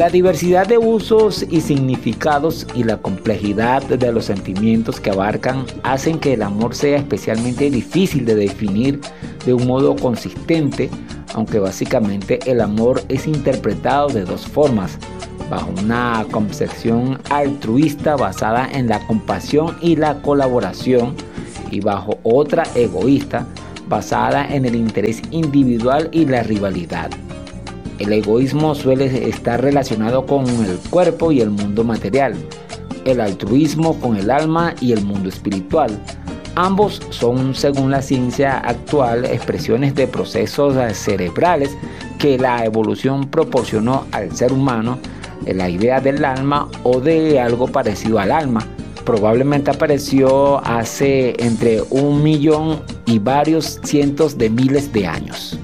La diversidad de usos y significados y la complejidad de los sentimientos que abarcan hacen que el amor sea especialmente difícil de definir de un modo consistente, aunque básicamente el amor es interpretado de dos formas: bajo una concepción altruista basada en la compasión y la colaboración, y bajo otra egoísta basada en el interés individual y la rivalidad. El egoísmo suele estar relacionado con el cuerpo y el mundo material, el altruismo con el alma y el mundo espiritual. Ambos son, según la ciencia actual, expresiones de procesos cerebrales que la evolución proporcionó al ser humano. La idea del alma o de algo parecido al alma probablemente apareció hace entre 1 millón y varios cientos de miles de años.